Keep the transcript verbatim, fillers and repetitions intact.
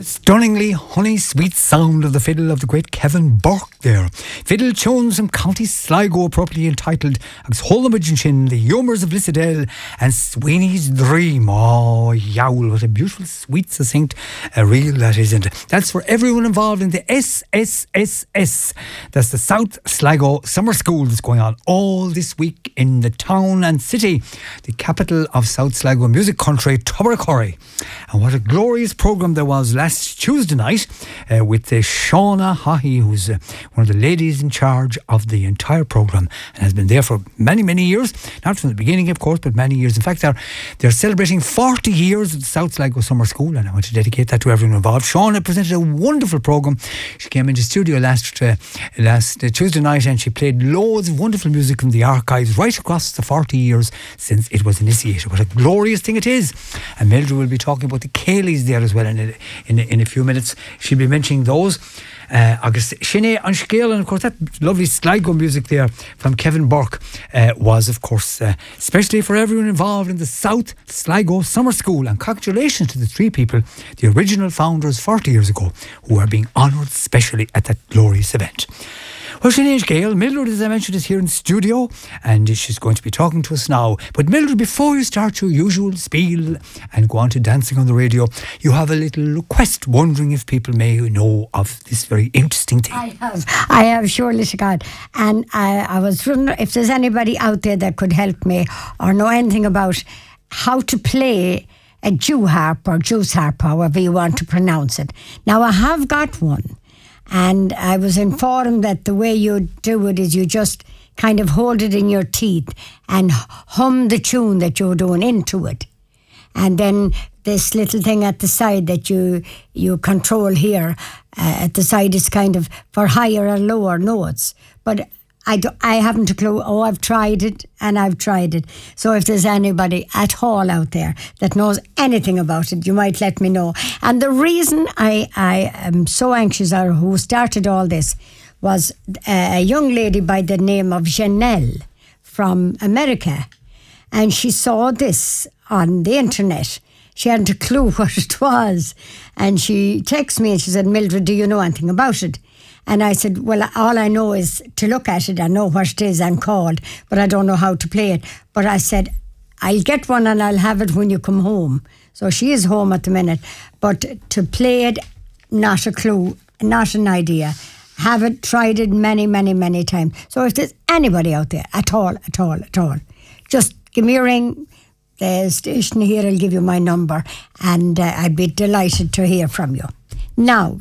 Stunningly honey sweet sound of the fiddle of the great Kevin Burke there. Fiddle tunes from County Sligo, appropriately entitled Agus Hollamage Shin, The Humours of Lissadell and Sweeney's Dream. Oh, yowl, what a beautiful, sweet, succinct uh, reel that is. And that's for everyone involved in the S S S S. That's the South Sligo Summer School that's going on all this week in the town and city, the capital of South Sligo music country, Tubbercurry. And what a glorious programme there was last Tuesday night uh, with uh, Shauna Haughey, who's uh, one of the ladies in charge of the entire programme and has been there for many, many years. Not from the beginning, of course, but many years. In fact, they're, they're celebrating forty years of the South Sligo Summer School, and I want to dedicate that to everyone involved. Shauna presented a wonderful programme. She came into studio last, uh, last uh, Tuesday night and she played loads of wonderful music from the archives right across the forty years since it was initiated. What a glorious thing it is. And Mildred will be talking about the Cayleys there as well in a, in a, in a few minutes. She'll be mentioning those. Uh, Agus Sinead on scale, and of course that lovely Sligo music there from Kevin Burke uh, was of course uh, especially for everyone involved in the South Sligo Summer School, and congratulations to the three people, the original founders forty years ago, who are being honoured specially at that glorious event. Well, Sinead Gale, Mildred, as I mentioned, is here in the studio and she's going to be talking to us now. But Mildred, before you start your usual spiel and go on to dancing on the radio, you have a little request, wondering if people may know of this very interesting thing. I have, I have, surely to God. And I, I was wondering if there's anybody out there that could help me or know anything about how to play a Jew harp or Jew's harp, however you want to pronounce it. Now, I have got one. And I was informed that the way you do it is you just kind of hold it in your teeth and hum the tune that you're doing into it. And then this little thing at the side that you you control here uh, at the side is kind of for higher or lower notes. But I, do, I haven't a clue. Oh, I've tried it and I've tried it. So if there's anybody at all out there that knows anything about it, you might let me know. And the reason I, I am so anxious, or who started all this, was a young lady by the name of Janelle from America. And she saw this on the internet. She hadn't a clue what it was. And she texted me and she said, Mildred, do you know anything about it? And I said, well, all I know is to look at it. I know what it is and called, but I don't know how to play it. But I said, I'll get one and I'll have it when you come home. So she is home at the minute. But to play it, not a clue, not an idea. Haven't tried it many, many, many times. So if there's anybody out there at all, at all, at all, just give me a ring. The station here will give you my number, and uh, I'd be delighted to hear from you. Now,